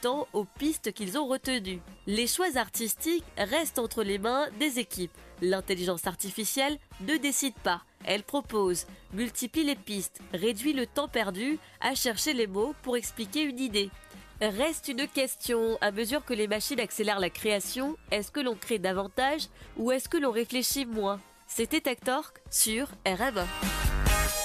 temps aux pistes qu'ils ont retenues. Les choix artistiques restent entre les mains des équipes. L'intelligence artificielle ne décide pas. Elle propose, multiplie les pistes, réduit le temps perdu à chercher les mots pour expliquer une idée. Reste une question, à mesure que les machines accélèrent la création, est-ce que l'on crée davantage ou est-ce que l'on réfléchit moins? C'était Tech Talk sur RMA.